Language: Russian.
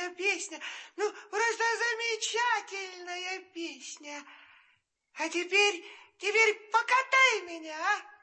замечательная песня. Ну, просто замечательная песня. А теперь покатай меня, а?